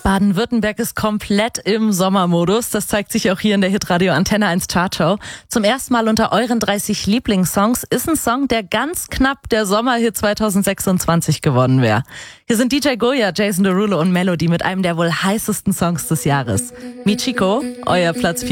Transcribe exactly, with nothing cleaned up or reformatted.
Baden-Württemberg ist komplett im Sommermodus. Das zeigt sich auch hier in der Hitradio Antenne eins Chartshow. Zum ersten Mal unter euren dreißig Lieblingssongs ist ein Song, der ganz knapp der Sommerhit zwanzig sechsundzwanzig geworden wäre. Hier sind D J Goya, Jason Derulo und Melody mit einem der wohl heißesten Songs des Jahres. Michiko, euer Platz vier.